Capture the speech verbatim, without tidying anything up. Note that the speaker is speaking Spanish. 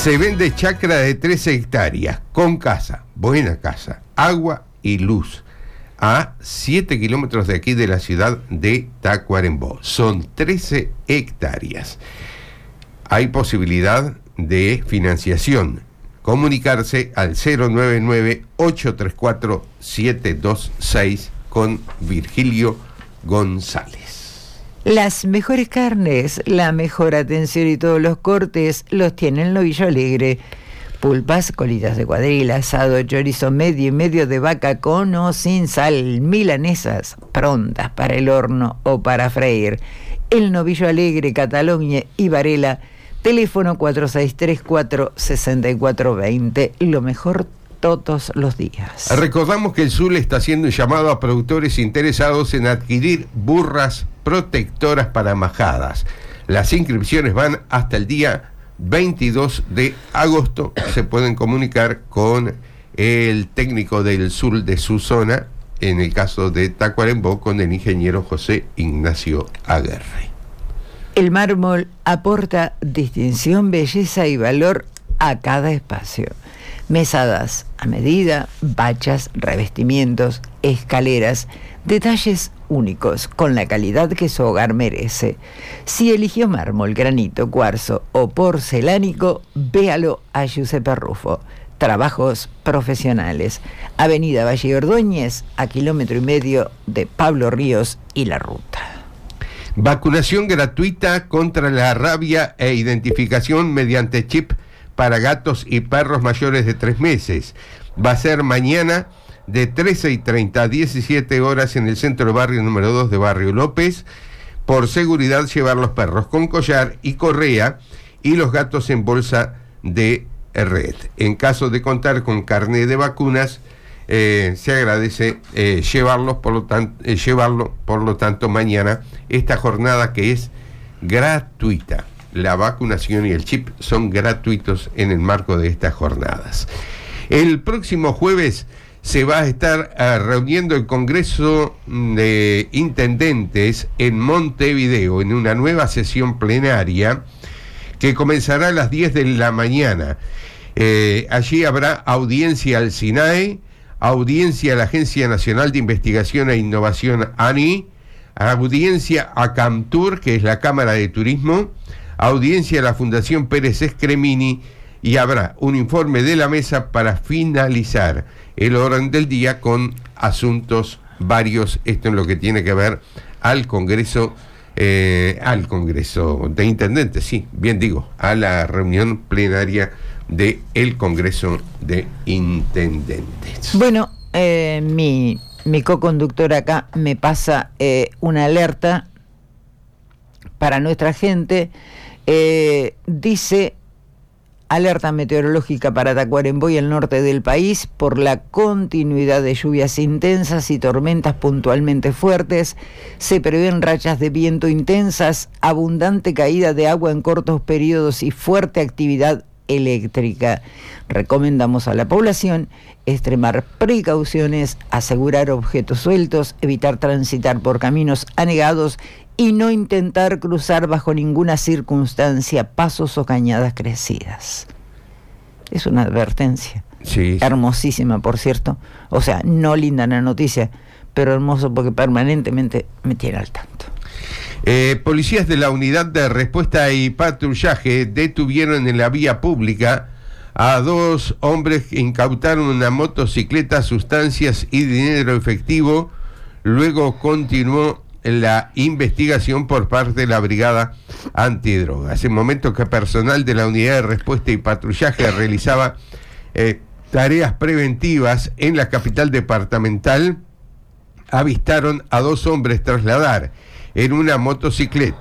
Se vende chacra de trece hectáreas, con casa, buena casa, agua y luz, a siete kilómetros de aquí de la ciudad de Tacuarembó. Son trece hectáreas. Hay posibilidad de financiación. Comunicarse al cero nueve nueve, ocho tres cuatro, siete dos seis con Virgilio González. Las mejores carnes, la mejor atención y todos los cortes los tiene el Novillo Alegre. Pulpas, colitas de cuadril, asado, chorizo medio y medio de vaca con o sin sal, milanesas prontas para el horno o para freír. El Novillo Alegre, Cataluña y Varela, teléfono cuatro seis tres cuatro, seis cuatro dos cero, lo mejor todos los días. Recordamos que el S U L está haciendo un llamado a productores interesados en adquirir burras protectoras para majadas. Las inscripciones van hasta el día veintidós de agosto. Se pueden comunicar con el técnico del S U L de su zona, en el caso de Tacuarembó, con el ingeniero José Ignacio Aguerre. El mármol aporta distinción, belleza y valor a cada espacio. Mesadas a medida, bachas, revestimientos, escaleras, detalles únicos con la calidad que su hogar merece. Si eligió mármol, granito, cuarzo o porcelánico, véalo a Giuseppe Rufo. Trabajos profesionales. Avenida Valle Ordóñez, a kilómetro y medio de Pablo Ríos y La Ruta. Vacunación gratuita contra la rabia e identificación mediante chip para gatos y perros mayores de tres meses. Va a ser mañana de trece y treinta a diecisiete horas en el centro de barrio número dos de Barrio López. Por seguridad, llevar los perros con collar y correa y los gatos en bolsa de red. En caso de contar con carnet de vacunas, eh, se agradece eh, llevarlos, por lo tanto, eh, llevarlo, por lo tanto, mañana, esta jornada que es gratuita. La vacunación y el chip son gratuitos en el marco de estas jornadas. El próximo jueves se va a estar uh, reuniendo el Congreso de Intendentes en Montevideo en una nueva sesión plenaria que comenzará a las diez de la mañana. Eh, allí habrá audiencia al SINAE, audiencia a la Agencia Nacional de Investigación e Innovación ANI, audiencia a CAMTUR, que es la Cámara de Turismo, audiencia a la Fundación Pérez Escremini, y habrá un informe de la mesa para finalizar el orden del día con asuntos varios. Esto en lo que tiene que ver al Congreso, eh, al Congreso de Intendentes, sí, bien digo, a la reunión plenaria del Congreso de Intendentes. Bueno, eh, mi, mi co-conductor acá me pasa eh, una alerta para nuestra gente. Eh, dice: alerta meteorológica para Tacuarembó y el norte del país por la continuidad de lluvias intensas y tormentas puntualmente fuertes. Se prevén rachas de viento intensas, abundante caída de agua en cortos periodos y fuerte actividad eléctrica. Recomendamos a la población extremar precauciones, asegurar objetos sueltos, evitar transitar por caminos anegados y no intentar cruzar bajo ninguna circunstancia pasos o cañadas crecidas. Es una advertencia. Sí. Hermosísima, por cierto. O sea, no linda la noticia, pero hermoso porque permanentemente me tiene al tanto. Eh, policías de la Unidad de Respuesta y Patrullaje detuvieron en la vía pública a dos hombres que incautaron una motocicleta, sustancias y dinero efectivo. Luego continuó la investigación por parte de la Brigada Antidrogas. En momento que personal de la Unidad de Respuesta y Patrullaje realizaba eh, tareas preventivas en la capital departamental, avistaron a dos hombres trasladar en una motocicleta